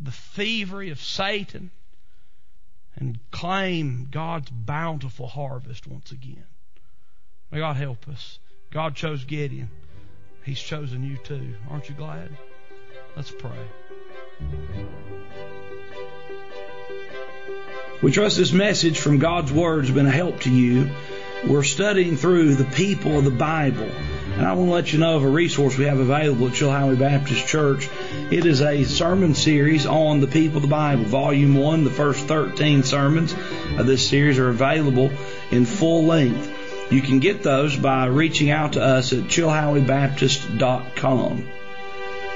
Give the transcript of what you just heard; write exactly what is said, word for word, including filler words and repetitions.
the thievery of Satan and claim God's bountiful harvest once again. May God help us. God chose Gideon. He's chosen you too. Aren't you glad? Let's pray. We trust this message from God's Word has been a help to you. We're studying through the people of the Bible. And I want to let you know of a resource we have available at Chilhowee Baptist Church. It is a sermon series on the people of the Bible. Volume one, the first thirteen sermons of this series are available in full length. You can get those by reaching out to us at chilhowee baptist dot com.